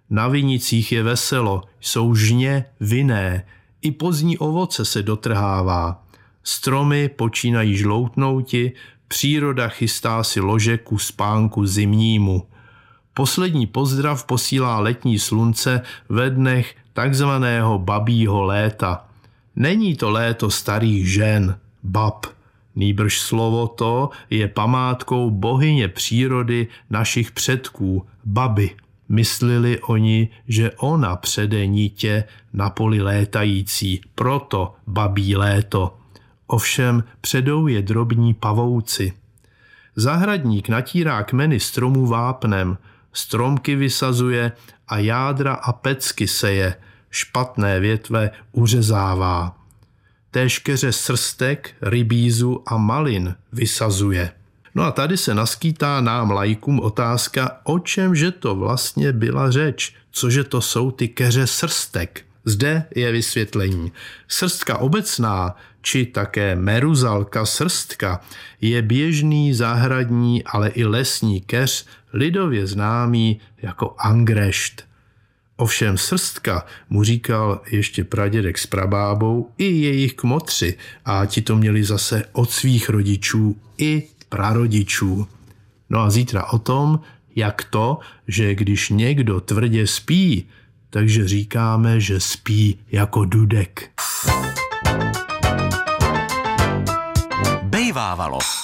Na vinicích je veselo, jsou žně vinné, i pozdní ovoce se dotrhává. Stromy počínají žloutnouti, příroda chystá si lože ku spánku zimnímu. Poslední pozdrav posílá letní slunce ve dnech takzvaného babího léta. Není to léto starých žen, bab, nýbrž slovo to je památkou bohyně přírody našich předků, baby. Myslili oni, že ona přede nitě na poli létající, proto babí léto. Ovšem předou je drobní pavouci. Zahradník natírá kmeny stromů vápnem, stromky vysazuje a jádra a pecky seje, špatné větve uřezává. Též keře srstek, rybízu a malin vysazuje. No a tady se naskýtá nám laikům otázka, o čemže to vlastně byla řeč, cože to jsou ty keře srstek. Zde je vysvětlení. Srstka obecná, či také meruzalka srstka, je běžný zahradní, ale i lesní keř, lidově známý jako angrešt. Ovšem srstka mu říkal ještě pradědek s prabábou i jejich kmotři a ti to měli zase od svých rodičů i prarodičů. No a zítra o tom, jak to, že když někdo tvrdě spí, takže říkáme, že spí jako dudek. Bejvávalo.